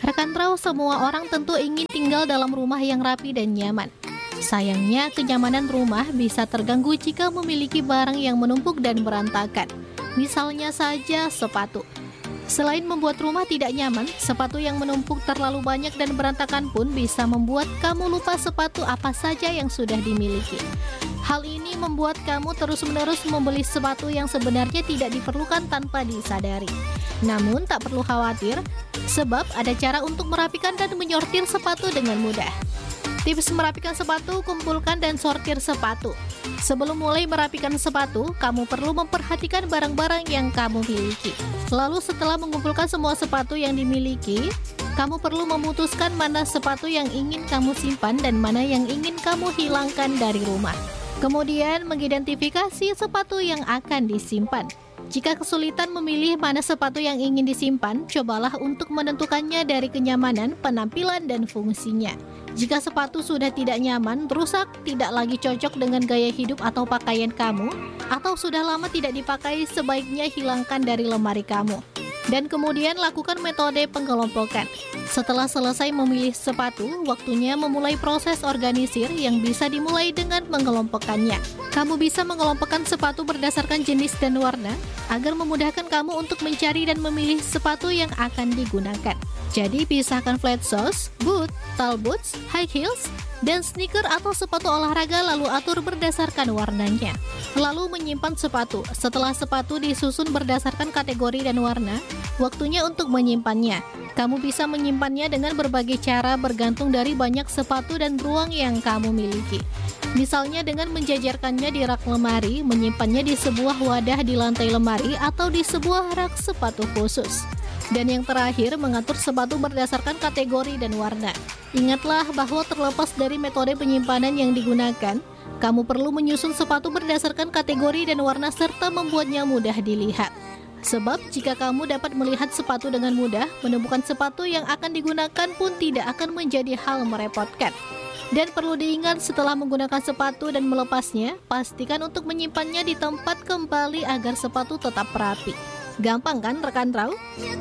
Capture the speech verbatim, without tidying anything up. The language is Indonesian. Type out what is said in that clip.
Rekan Trau, semua orang tentu ingin tinggal dalam rumah yang rapi dan nyaman. Sayangnya, kenyamanan rumah bisa terganggu jika memiliki barang yang menumpuk dan berantakan. Misalnya saja sepatu. Selain membuat rumah tidak nyaman, sepatu yang menumpuk terlalu banyak dan berantakan pun bisa membuat kamu lupa sepatu apa saja yang sudah dimiliki. Hal ini membuat kamu terus-menerus membeli sepatu yang sebenarnya tidak diperlukan tanpa disadari. Namun tak perlu khawatir, sebab ada cara untuk merapikan dan menyortir sepatu dengan mudah. Tips merapikan sepatu: kumpulkan dan sortir sepatu. Sebelum mulai merapikan sepatu, kamu perlu memperhatikan barang-barang yang kamu miliki. Lalu setelah mengumpulkan semua sepatu yang dimiliki, kamu perlu memutuskan mana sepatu yang ingin kamu simpan dan mana yang ingin kamu hilangkan dari rumah. Kemudian mengidentifikasi sepatu yang akan disimpan. Jika kesulitan memilih mana sepatu yang ingin disimpan, cobalah untuk menentukannya dari kenyamanan, penampilan, dan fungsinya. Jika sepatu sudah tidak nyaman, rusak, tidak lagi cocok dengan gaya hidup atau pakaian kamu, atau sudah lama tidak dipakai, sebaiknya hilangkan dari lemari kamu. Dan kemudian lakukan metode pengelompokan. Setelah selesai memilih sepatu, waktunya memulai proses organisir yang bisa dimulai dengan mengelompokkannya. Kamu bisa mengelompokkan sepatu berdasarkan jenis dan warna, agar memudahkan kamu untuk mencari dan memilih sepatu yang akan digunakan. Jadi pisahkan flat soles, boot, tall boots, high heels, dan sneaker atau sepatu olahraga, lalu atur berdasarkan warnanya. Lalu menyimpan sepatu. Setelah sepatu disusun berdasarkan kategori dan warna, waktunya untuk menyimpannya. Kamu bisa menyimpannya dengan berbagai cara bergantung dari banyak sepatu dan ruang yang kamu miliki. Misalnya dengan menjajarkannya di rak lemari, menyimpannya di sebuah wadah di lantai lemari, atau di sebuah rak sepatu khusus. Dan yang terakhir, mengatur sepatu berdasarkan kategori dan warna. Ingatlah bahwa terlepas dari metode penyimpanan yang digunakan, kamu perlu menyusun sepatu berdasarkan kategori dan warna serta membuatnya mudah dilihat. Sebab jika kamu dapat melihat sepatu dengan mudah, menemukan sepatu yang akan digunakan pun tidak akan menjadi hal merepotkan. Dan perlu diingat, setelah menggunakan sepatu dan melepasnya, pastikan untuk menyimpannya di tempat kembali agar sepatu tetap rapi. Gampang kan rekan Trau?